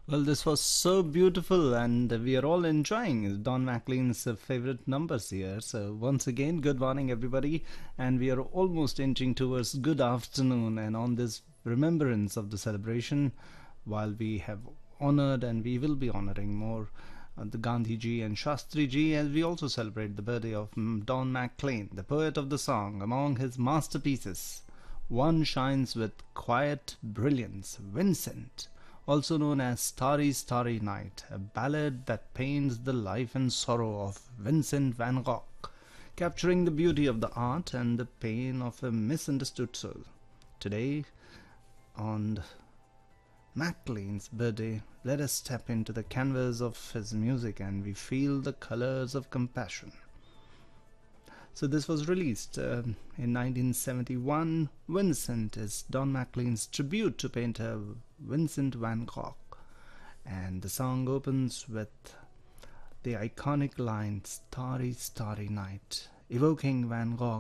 Well, this was so beautiful, and we are all enjoying Don McLean's favorite numbers here. So, once again, good morning, everybody, and we are almost inching towards good afternoon. And on this remembrance of the celebration, while we have honored and we will be honoring more the Gandhiji and Shastriji, as we also celebrate the birthday of Don McLean, the poet of the song. Among his masterpieces, one shines with quiet brilliance, Vincent, also known as Starry Starry Night, a ballad that paints the life and sorrow of Vincent van Gogh, capturing the beauty of the art and the pain of a misunderstood soul. Today, on McLean's birthday, let us step into the canvas of his music and we feel the colors of compassion. So this was released in 1971. Vincent is Don McLean's tribute to painter Vincent van Gogh, and the song opens with the iconic line "Starry, Starry Night," evoking Van Gogh